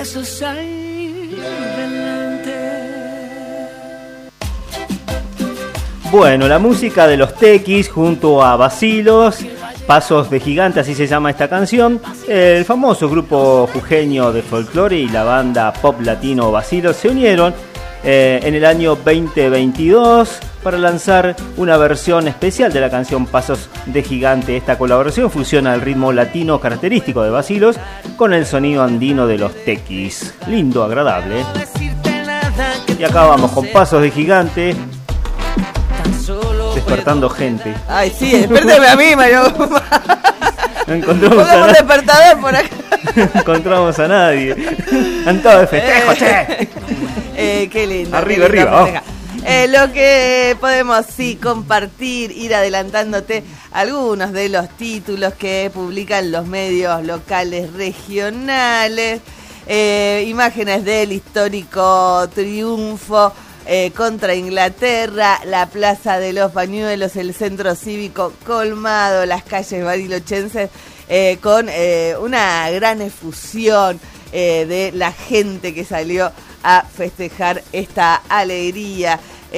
besos ahí delante. Bueno, la música de los Tequis junto a Bacilos, Pasos de Gigante, así se llama esta canción. El famoso grupo jujeño de folclore y la banda pop latino Bacilos se unieron en el año 2022 para lanzar una versión especial de la canción Pasos de Gigante. Esta colaboración fusiona el ritmo latino característico de Bacilos con el sonido andino de los Tequis. Lindo, agradable. Y acá vamos con Pasos de Gigante, despertando gente. Ay, sí, despiérteme a mí, Mario. Encontramos Pongamos un despertador por acá. Encontramos a nadie. Han todo de festejo, che. Qué lindo. Arriba, qué lindo arriba. Lo que podemos compartir, ir adelantándote algunos de los títulos que publican los medios locales regionales, imágenes del histórico triunfo contra Inglaterra, la Plaza de los Bañuelos, el centro cívico colmado, las calles barilochenses con una gran efusión de la gente que salió a festejar esta alegría.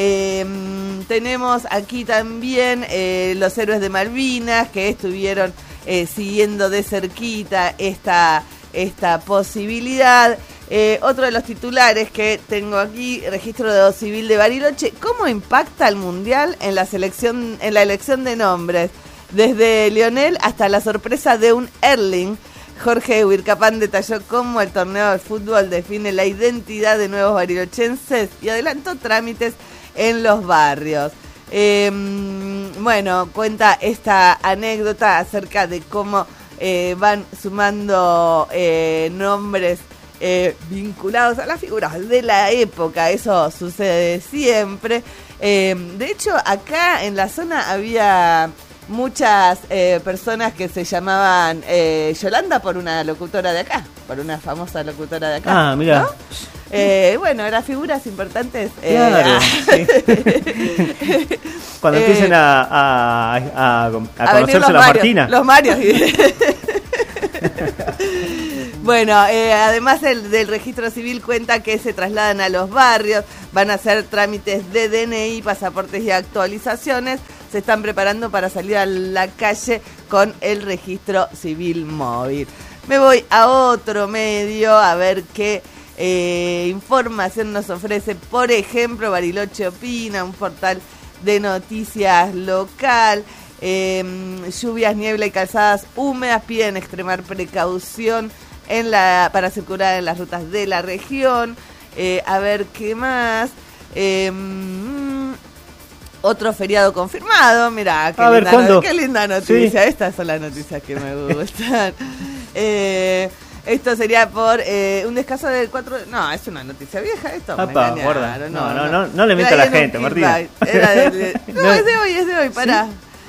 Tenemos aquí también los héroes de Malvinas que estuvieron siguiendo de cerquita esta posibilidad. Otro de los titulares que tengo aquí, registro civil de Bariloche. ¿Cómo impacta el Mundial en la elección de nombres? Desde Lionel hasta la sorpresa de un Erling. Jorge Huircapán detalló cómo el torneo de fútbol define la identidad de nuevos barilochenses y adelantó trámites en los barrios. Bueno, cuenta esta anécdota acerca de cómo van sumando nombres vinculados a las figuras de la época. Eso sucede siempre. De hecho, acá en la zona había muchas personas que se llamaban Yolanda por una locutora de acá, por una famosa locutora de acá. Ah, mira. ¿No? Bueno, eran figuras importantes. Claro, sí. Cuando empiecen a conocerse la Martina. Los Marios. Bueno, además del registro civil cuenta que se trasladan a los barrios, van a hacer trámites de DNI, pasaportes y actualizaciones. Se están preparando para salir a la calle con el registro civil móvil. Me voy a otro medio a ver qué información nos ofrece. Por ejemplo, Bariloche Opina, un portal de noticias local. Lluvias, niebla y calzadas húmedas piden extremar precaución para circular en las rutas de la región. A ver qué más. Otro feriado confirmado, mirá, qué linda noticia. Sí. Estas son las noticias que me gustan. Esto sería por un descanso del 4... No, es una noticia vieja esto. Apa, guarda. No le mienta a la gente, Martina. No, es de hoy, pará.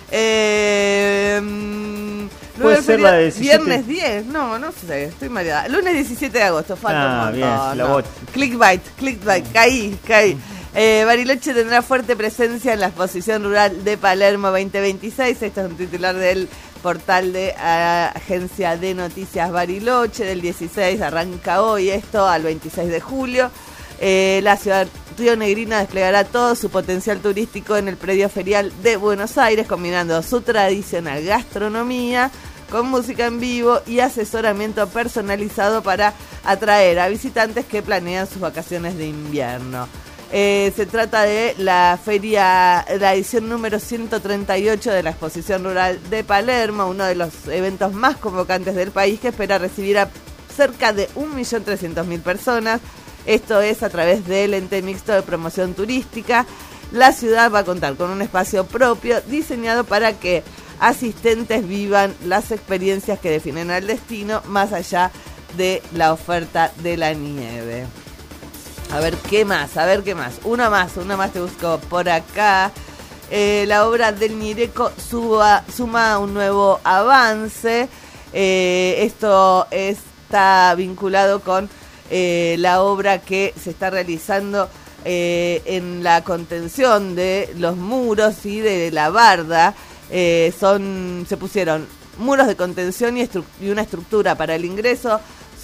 Puede ser la de 17. Viernes 10, no sé, estoy mareada. Lunes 17 de agosto, falta un montón. Bien, Clickbait, caí. Bariloche tendrá fuerte presencia en la exposición rural de Palermo 2026. Esto es un titular del portal de Agencia de Noticias Bariloche. Del 16 arranca hoy esto al 26 de julio. La ciudad rionegrina desplegará todo su potencial turístico en el predio ferial de Buenos Aires, combinando su tradicional gastronomía con música en vivo y asesoramiento personalizado para atraer a visitantes que planean sus vacaciones de invierno. Se trata de la edición número 138 de la Exposición Rural de Palermo, uno de los eventos más convocantes del país, que espera recibir a cerca de 1.300.000 personas. Esto es a través del ente mixto de promoción turística. La ciudad va a contar con un espacio propio diseñado para que asistentes vivan las experiencias que definen al destino, más allá de la oferta de la nieve. A ver qué más. Una más te busco por acá. La obra del Ñireco suma un nuevo avance. Esto está vinculado con la obra que se está realizando en la contención de los muros y de la barda. Se pusieron muros de contención y una estructura para el ingreso.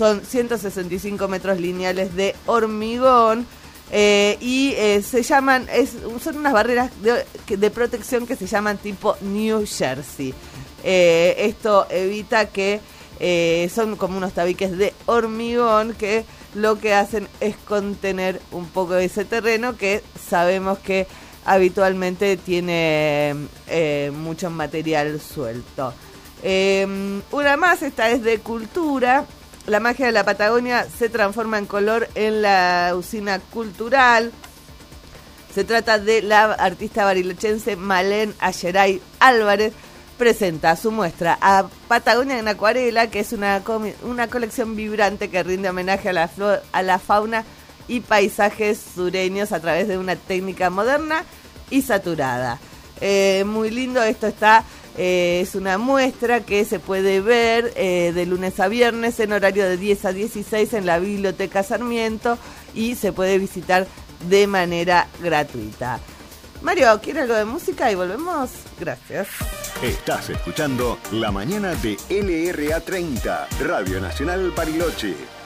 son 165 metros lineales de hormigón. Se llaman, son unas barreras de protección que se llaman tipo New Jersey. Esto evita que son como unos tabiques de hormigón que lo que hacen es contener un poco de ese terreno que sabemos que habitualmente tiene mucho material suelto. Una más, esta es de cultura. La magia de la Patagonia se transforma en color en la usina cultural. Se trata de la artista barilochense Malén Ayeray Álvarez. Presenta su muestra a Patagonia en acuarela, que es una colección vibrante que rinde homenaje a la fauna y paisajes sureños a través de una técnica moderna y saturada. Muy lindo, esto está... es una muestra que se puede ver de lunes a viernes en horario de 10 a 16 en la Biblioteca Sarmiento y se puede visitar de manera gratuita. Mario, ¿quiere algo de música? Y volvemos. Gracias. Estás escuchando La Mañana de LRA 30, Radio Nacional Bariloche.